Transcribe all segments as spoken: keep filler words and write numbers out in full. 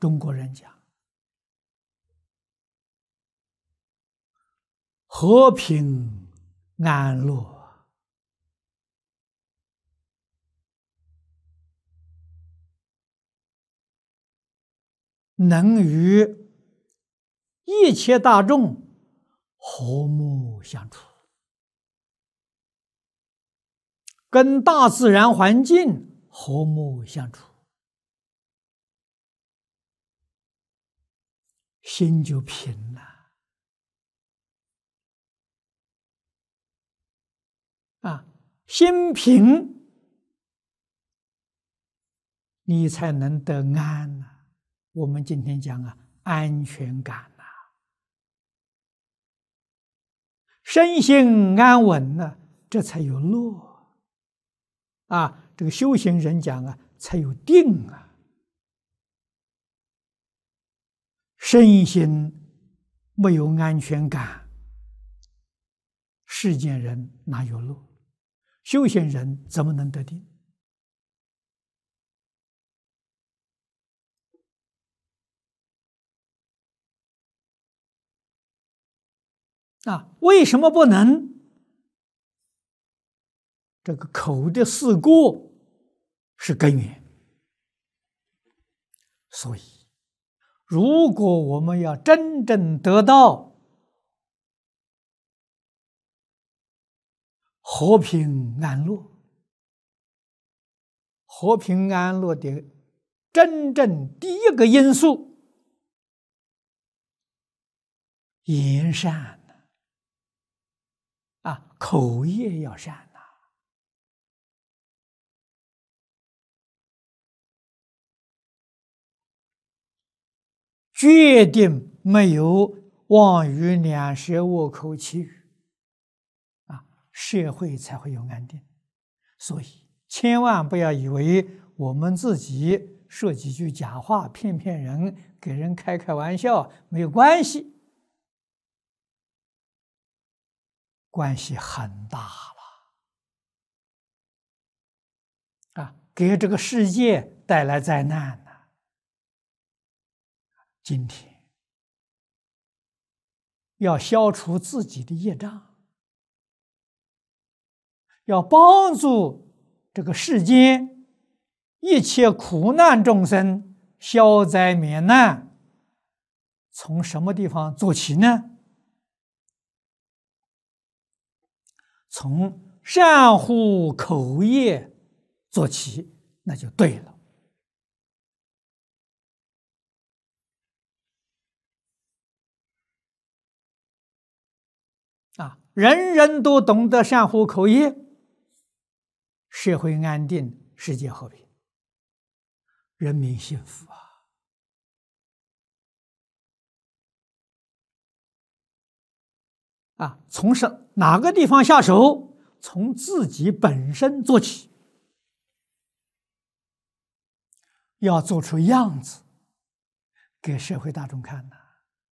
中国人讲和平安乐，能与一切大众和睦相处，跟大自然环境和睦相处，心就平了。啊，心平，你才能得安呐、啊。我们今天讲啊，安全感呐、啊，身心安稳呢、啊，这才有乐啊。这个修行人讲啊，才有定啊。身心没有安全感，世间人哪有乐？修行人怎么能得定？啊，为什么不能？这个口的四过是根源，所以，如果我们要真正得到和平安乐，和平安乐的真正第一个因素，言善啊，口业要善呐、啊，决定没有妄语两舌恶口绮语啊，社会才会有安定。所以千万不要以为我们自己说几句假话骗骗人，给人开开玩笑没有关系，关系很大了啊，给这个世界带来灾难呢。今天要消除自己的业障，要帮助这个世间一切苦难众生消灾免难，从什么地方做起呢？从善护口业做起，那就对了。啊，人人都懂得善护口业，社会安定，世界和平，人民幸福啊！啊，从什哪个地方下手？从自己本身做起，要做出样子给社会大众看的。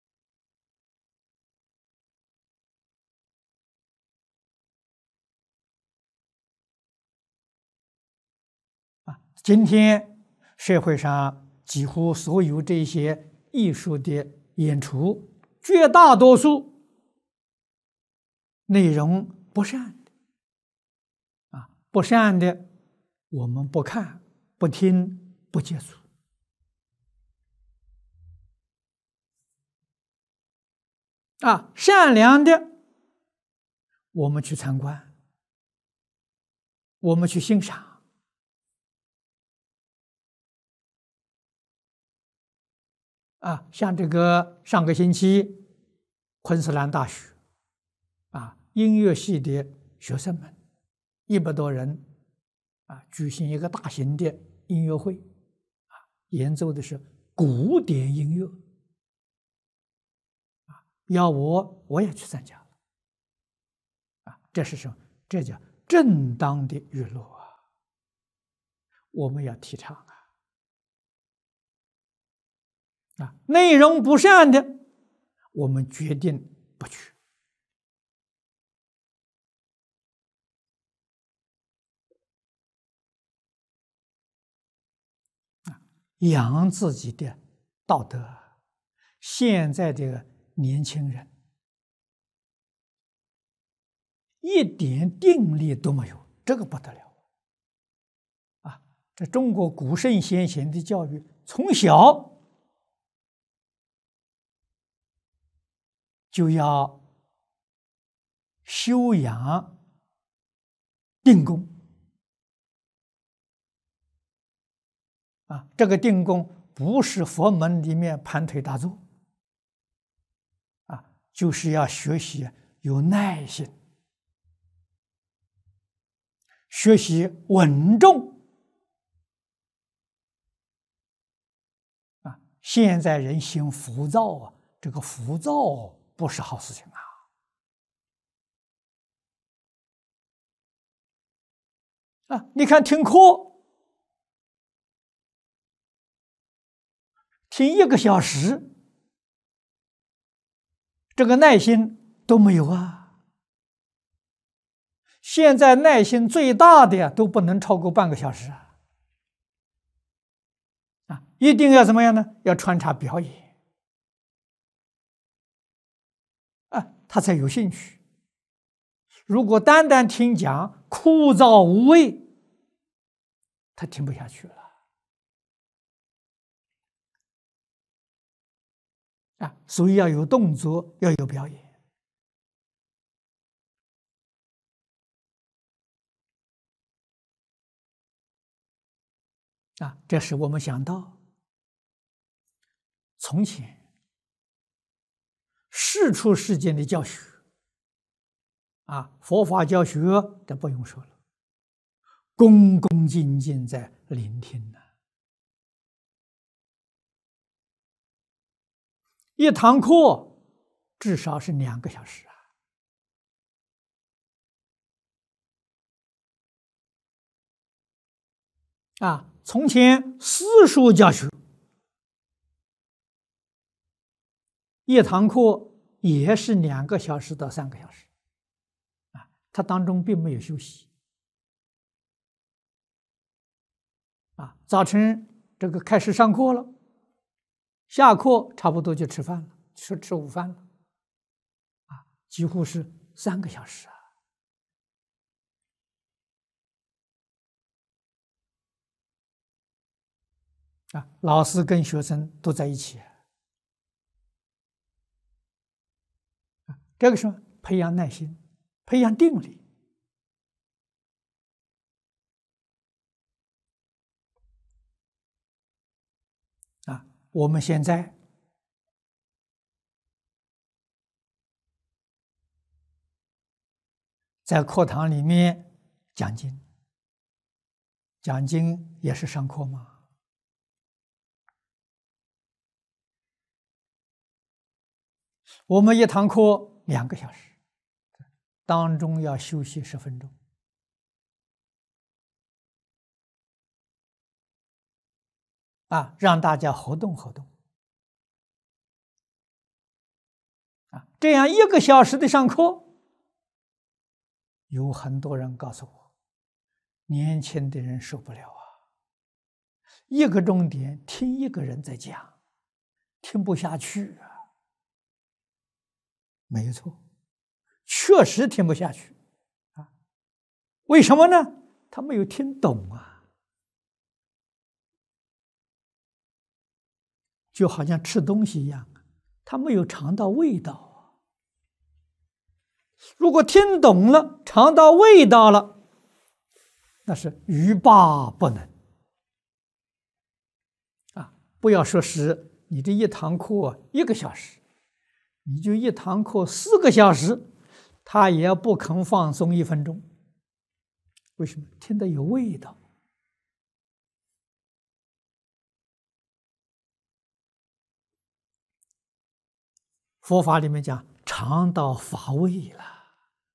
啊，今天社会上几乎所有这些艺术的演出，绝大多数内容不善的，啊，不善的我们不看、不听、不接触。啊，善良的我们去参观，我们去欣赏。啊，像这个上个星期，昆士兰大学啊音乐系的学生们一百多人啊，举行一个大型的音乐会，啊，演奏的是古典音乐，啊，要我我也去参加了，啊，这是什么？这叫正当的娱乐啊，我们要提倡啊。啊，内容不善的，我们决定不去。啊，养自己的道德。现在的年轻人一点定力都没有，这个不得了啊！这中国古圣先贤的教育，从小就要修养定功啊！这个定功不是佛门里面盘腿打坐啊，就是要学习有耐心，学习稳重啊！现在人心浮躁啊，这个浮躁不是好事情啊！啊，你看听课，听一个小时，这个耐心都没有啊！现在耐心最大的呀，都不能超过半个小时啊！啊，一定要怎么样呢？要穿插表演啊，他才有兴趣。如果单单听讲，枯燥无味，他听不下去了啊！所以要有动作，要有表演啊！这使我们想到，从前世出世间的教学啊，佛法教学这不用说了，恭恭敬敬在聆听呢。一堂课至少是两个小时啊！啊，从前私塾教学，一堂课也是两个小时到三个小时啊，它当中并没有休息啊。早晨这个开始上课了，下课差不多就吃饭了，吃吃午饭了啊，几乎是三个小时啊。啊，老师跟学生都在一起啊，这个时候培养耐心，培养定力啊。我们现在在课堂里面讲经，讲经也是上课吗？我们一堂课两个小时，当中要休息十分钟啊，让大家活动活动啊。这样一个小时的上课，有很多人告诉我，年轻的人受不了啊，一个钟点听一个人在讲，听不下去啊。没错，确实听不下去啊。为什么呢？他没有听懂啊，就好像吃东西一样，他没有尝到味道啊。如果听懂了，尝到味道了，那是欲罢不能啊！不要说是你这一堂课一个小时，你就一堂课四个小时，他也不肯放松一分钟。为什么？听得有味道。佛法里面讲，尝到法味了